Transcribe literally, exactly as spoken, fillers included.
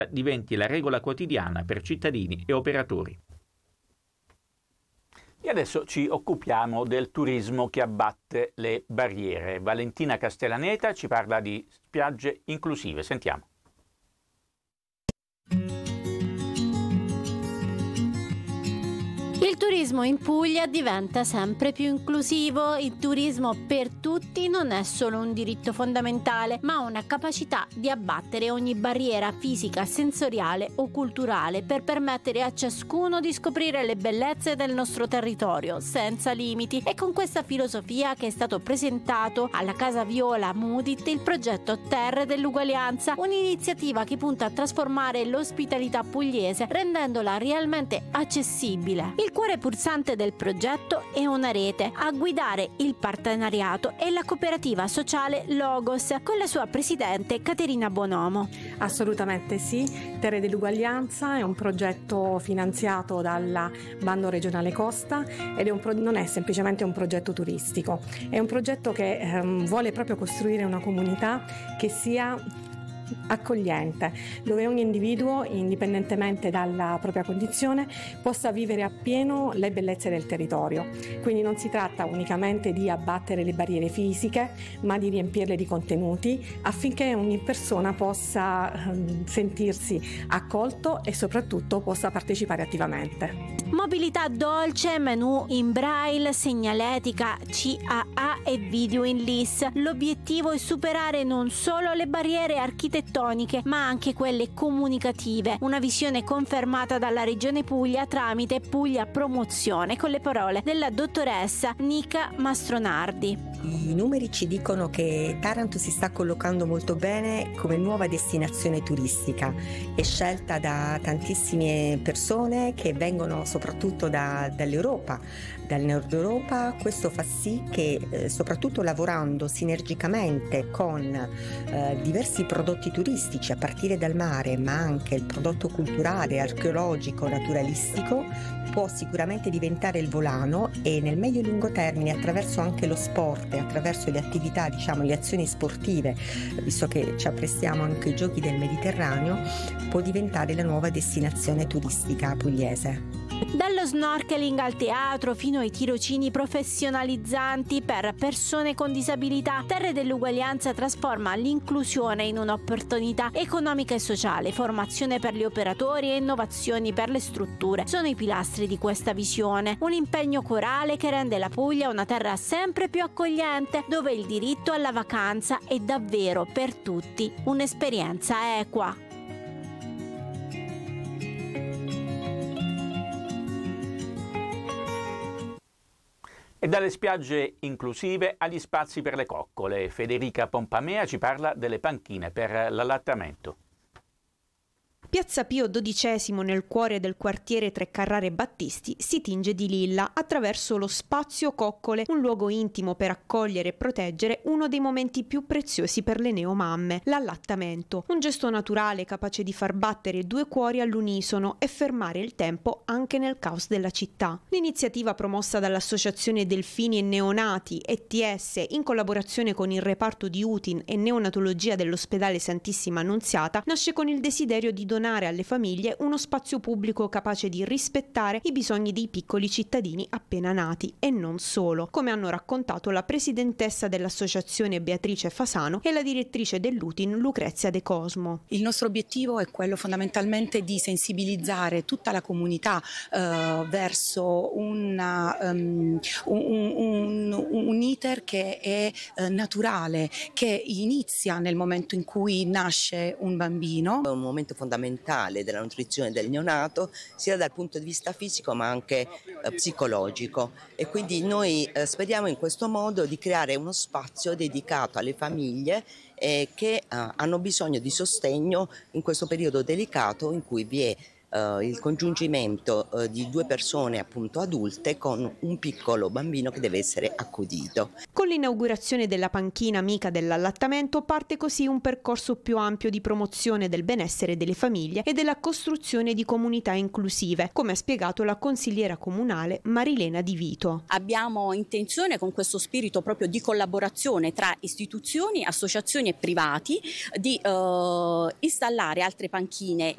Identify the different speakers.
Speaker 1: diventi la regola quotidiana per cittadini e operatori. E adesso ci occupiamo del turismo che abbatte le barriere. Valentina Castellaneta ci parla di spiagge inclusive. Sentiamo.
Speaker 2: Il turismo in Puglia diventa sempre più inclusivo. Il turismo per tutti non è solo un diritto fondamentale, ma una capacità di abbattere ogni barriera fisica, sensoriale o culturale per permettere a ciascuno di scoprire le bellezze del nostro territorio senza limiti. E con questa filosofia che è stato presentato alla Casa Viola Mudit il progetto Terre dell'Uguaglianza, un'iniziativa che punta a trasformare l'ospitalità pugliese rendendola realmente accessibile. Il cuore pulsante del progetto è una rete a guidare il partenariato e la cooperativa sociale Logos con la sua presidente Caterina Bonomo.
Speaker 3: Assolutamente sì, Terre dell'Uguaglianza è un progetto finanziato dalla Bando Regionale Costa ed è un pro- non è semplicemente un progetto turistico, è un progetto che ehm, vuole proprio costruire una comunità che sia accogliente, dove ogni individuo, indipendentemente dalla propria condizione, possa vivere appieno le bellezze del territorio. Quindi non si tratta unicamente di abbattere le barriere fisiche, ma di riempirle di contenuti affinché ogni persona possa eh, sentirsi accolto e soprattutto possa partecipare attivamente.
Speaker 2: Mobilità dolce, menù in braille, segnaletica C A A e video in L I S. L'obiettivo è superare non solo le barriere architettoniche, ma anche quelle comunicative. Una visione confermata dalla Regione Puglia tramite Puglia Promozione, con le parole della dottoressa Nica Mastronardi.
Speaker 4: I numeri ci dicono che Taranto si sta collocando molto bene come nuova destinazione turistica. È scelta da tantissime persone che vengono soprattutto da, dall'Europa, dal nord Europa. Questo fa sì che eh, soprattutto lavorando sinergicamente con eh, diversi prodotti turistici a partire dal mare, ma anche il prodotto culturale, archeologico, naturalistico, può sicuramente diventare il volano e nel medio e lungo termine, attraverso anche lo sport e attraverso le attività, diciamo le azioni sportive, visto che ci apprestiamo anche ai Giochi del Mediterraneo, può diventare la nuova destinazione turistica pugliese.
Speaker 2: Dallo snorkeling al teatro fino ai tirocini professionalizzanti per persone con disabilità, Terre dell'Uguaglianza trasforma l'inclusione in un'opportunità economica e sociale. Formazione per gli operatori e innovazioni per le strutture sono i pilastri di questa visione. Un impegno corale che rende la Puglia una terra sempre più accogliente, dove il diritto alla vacanza è davvero per tutti un'esperienza equa.
Speaker 1: E dalle spiagge inclusive agli spazi per le coccole, Federica Pompamea ci parla delle panchine per l'allattamento.
Speaker 5: Piazza Pio dodicesimo, nel cuore del quartiere Tre Carrare Battisti, si tinge di lilla attraverso lo spazio coccole, un luogo intimo per accogliere e proteggere uno dei momenti più preziosi per le neomamme, l'allattamento. Un gesto naturale capace di far battere due cuori all'unisono e fermare il tempo anche nel caos della città. L'iniziativa, promossa dall'Associazione Delfini e Neonati E T S in collaborazione con il reparto di U T I N e neonatologia dell'ospedale Santissima Annunziata, nasce con il desiderio di donare alle famiglie uno spazio pubblico capace di rispettare i bisogni dei piccoli cittadini appena nati e non solo, come hanno raccontato la presidentessa dell'associazione Beatrice Fasano e la direttrice dell'U T I N Lucrezia De Cosmo.
Speaker 6: Il nostro obiettivo è quello fondamentalmente di sensibilizzare tutta la comunità eh, verso una, um, un, un, un iter che è eh, naturale, che inizia nel momento in cui nasce un bambino.
Speaker 7: È un momento fondamentale della nutrizione del neonato, sia dal punto di vista fisico ma anche eh, psicologico, e quindi noi eh, speriamo in questo modo di creare uno spazio dedicato alle famiglie eh, che eh, hanno bisogno di sostegno in questo periodo delicato in cui vi è Uh, il congiungimento uh, di due persone appunto adulte con un piccolo bambino che deve essere accudito.
Speaker 5: Con l'inaugurazione della panchina amica dell'allattamento parte così un percorso più ampio di promozione del benessere delle famiglie e della costruzione di comunità inclusive, come ha spiegato la consigliera comunale Marilena Di Vito.
Speaker 8: Abbiamo intenzione, con questo spirito proprio di collaborazione tra istituzioni, associazioni e privati, di uh, installare altre panchine